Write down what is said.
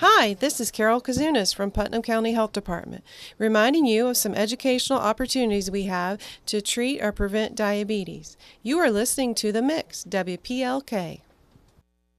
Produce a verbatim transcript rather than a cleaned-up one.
Hi, this is Carol Kazunas from Putnam County Health Department, reminding you of some educational opportunities we have to treat or prevent diabetes. You are listening to The Mix, W P L K.